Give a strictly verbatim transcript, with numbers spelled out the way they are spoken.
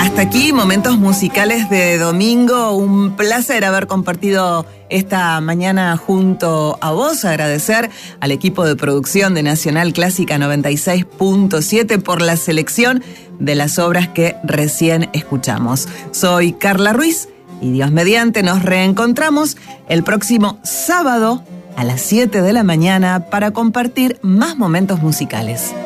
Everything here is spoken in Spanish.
Hasta aquí, momentos musicales de domingo. Un placer haber compartido esta mañana junto a vos. Agradecer al equipo de producción de Nacional Clásica noventa y seis punto siete por la selección de las obras que recién escuchamos. Soy Carla Ruiz y Dios mediante nos reencontramos el próximo sábado a las siete de la mañana para compartir más momentos musicales.